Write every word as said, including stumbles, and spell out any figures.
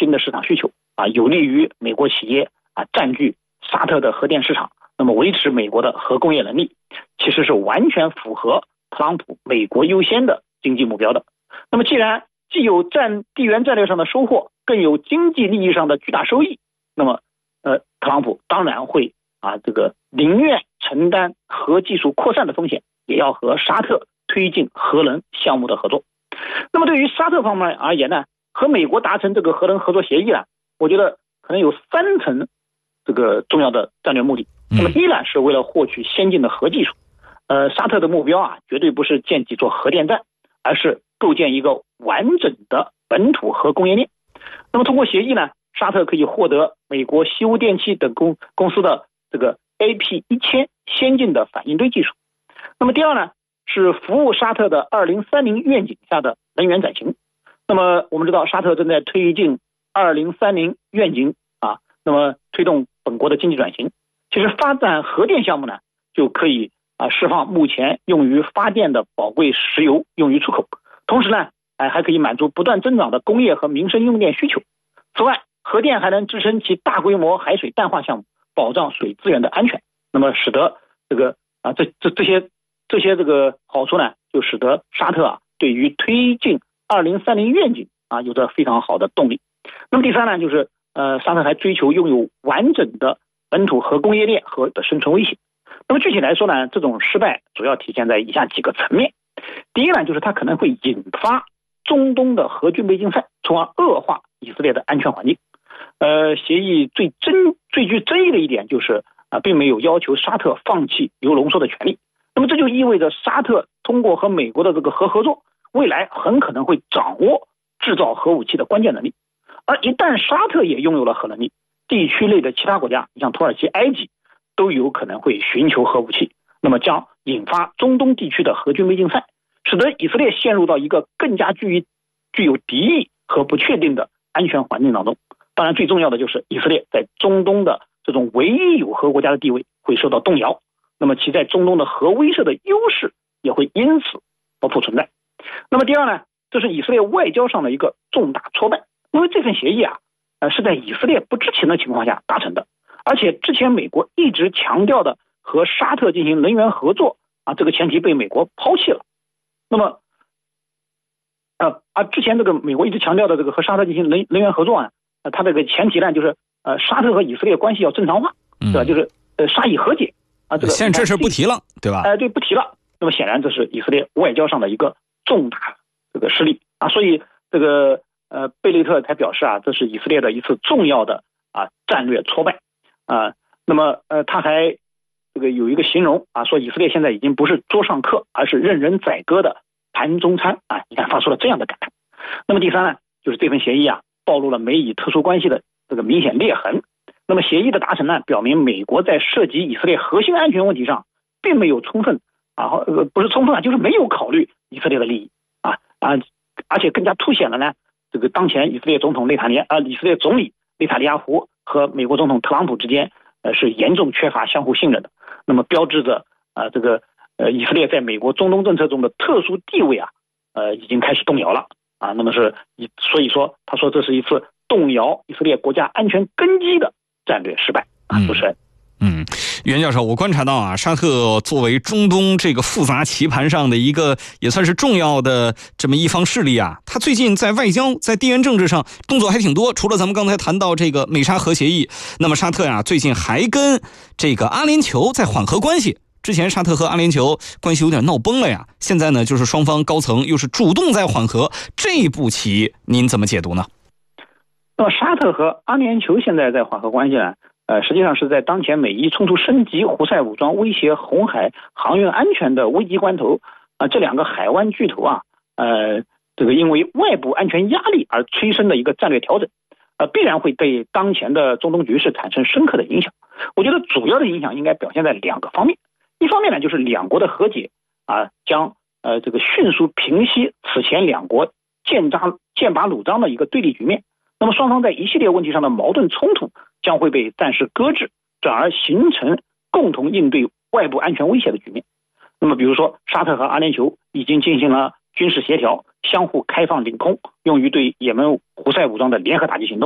新的市场需求啊，有利于美国企业啊占据沙特的核电市场，那么维持美国的核工业能力，其实是完全符合特朗普美国优先的经济目标的。那么既然既有战地缘战略上的收获，更有经济利益上的巨大收益，那么呃，特朗普当然会啊这个宁愿承担核技术扩散的风险，也要和沙特推进核能项目的合作。那么对于沙特方面而言呢，和美国达成这个核能合作协议呢，我觉得可能有三层这个重要的战略目的。那么一呢，是为了获取先进的核技术。呃，沙特的目标啊，绝对不是建几座核电站，而是构建一个完整的本土核工业链。那么通过协议呢，沙特可以获得美国西屋电气等公公司的这个 A P 一千 先进的反应堆技术。那么第二呢，是服务沙特的二零三零愿景下的能源转型。那么我们知道沙特正在推进二零三零愿景啊，那么推动本国的经济转型。其实发展核电项目呢，就可以啊释放目前用于发电的宝贵石油用于出口，同时呢，哎还可以满足不断增长的工业和民生用电需求。此外，核电还能支撑其大规模海水淡化项目，保障水资源的安全。那么使得这个啊这这这些这些这个好处呢，就使得沙特啊对于推进二零三零愿景啊有着非常好的动力。那么第三呢，就是呃沙特还追求拥有完整的本土核工业链和的生存威胁。那么具体来说呢，这种失败主要体现在以下几个层面。第一呢，就是它可能会引发中东的核军备竞赛，从而恶化以色列的安全环境。呃，协议最争最具争议的一点就是啊，并没有要求沙特放弃铀浓缩的权利。那么这就意味着沙特通过和美国的这个核合作，未来很可能会掌握制造核武器的关键能力。而一旦沙特也拥有了核能力，地区内的其他国家，像土耳其、埃及，都有可能会寻求核武器，那么将引发中东地区的核军备竞赛，使得以色列陷入到一个更加具具有敌意和不确定的安全环境当中。当然最重要的就是以色列在中东的这种唯一有核国家的地位会受到动摇，那么其在中东的核威慑的优势也会因此不复存在。那么第二呢，这是以色列外交上的一个重大挫败，因为这份协议啊呃是在以色列不知情的情况下达成的，而且之前美国一直强调的和沙特进行能源合作啊，这个前提被美国抛弃了。那么呃啊之前这个美国一直强调的这个和沙特进行能能源合作啊，呃、它这个前提呢就是呃沙特和以色列关系要正常化，对吧？就是呃沙以和解啊，这个现在这事不提了，对吧？ 哎、呃，对，不提了。那么显然这是以色列外交上的一个重大这个失利啊，所以这个呃贝雷特才表示啊，这是以色列的一次重要的啊战略挫败啊。那么呃他还这个有一个形容啊，说以色列现在已经不是桌上客，而是任人宰割的盘中餐啊，你看发出了这样的感叹。那么第三呢，就是这份协议啊暴露了美以特殊关系的这个明显裂痕。那么协议的达成呢，表明美国在涉及以色列核心安全问题上并没有充分啊呃不是充分啊，就是没有考虑以色列的利益啊啊，而且更加凸显了呢这个当前以色列总统内塔尼啊以色列总理内塔尼亚胡和美国总统特朗普之间呃是严重缺乏相互信任的。那么标志着啊这个呃以色列在美国中东政策中的特殊地位啊呃已经开始动摇了啊。那么是所以说他说这是一次动摇以色列国家安全根基的战略失败啊。主持人。 嗯，袁教授，我观察到啊，沙特作为中东这个复杂棋盘上的一个也算是重要的这么一方势力啊，他最近在外交、在地缘政治上动作还挺多。除了咱们刚才谈到这个美沙核协议，那么沙特呀、啊、最近还跟这个阿联酋在缓和关系。之前沙特和阿联酋关系有点闹崩了呀，现在呢就是双方高层又是主动在缓和，这步棋您怎么解读呢？ 那么沙特和阿联酋现在在缓和关系呢？呃，实际上是在当前美伊冲突升级、胡塞武装威胁红海航运安全的危急关头啊、呃，这两个海湾巨头啊，呃，这个因为外部安全压力而催生的一个战略调整，呃，必然会对当前的中东局势产生深刻的影响。我觉得主要的影响应该表现在两个方面，一方面呢，就是两国的和解啊，将呃这个迅速平息此前两国剑扎剑拔弩张的一个对立局面。那么双方在一系列问题上的矛盾冲突将会被暂时搁置，转而形成共同应对外部安全威胁的局面。那么比如说沙特和阿联酋已经进行了军事协调，相互开放领空，用于对也门胡塞武装的联合打击行动。